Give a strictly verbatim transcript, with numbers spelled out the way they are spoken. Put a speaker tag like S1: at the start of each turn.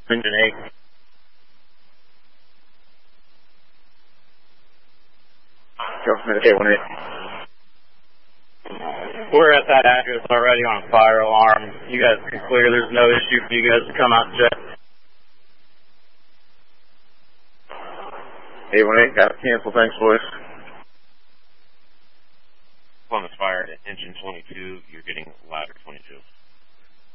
S1: Engine eight. Government eight one eight. We're at that address already on a fire alarm. You guys can clear. There's no issue for you guys to come out and check. eight one eight, got to cancel. Thanks, boys.
S2: On the fire at engine twenty-two, you're getting ladder twenty-two.